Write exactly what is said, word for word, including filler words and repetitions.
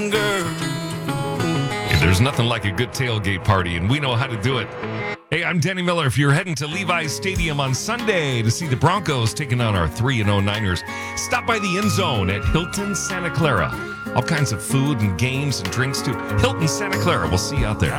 There's nothing like a good tailgate party, and we know how to do it. Hey, I'm Danny Miller. If you're heading to Levi's Stadium on Sunday to see the Broncos taking on our three and oh Niners, stop by the End Zone at Hilton Santa Clara. All kinds of food and games and drinks, too. Hilton Santa Clara. We'll see you out there.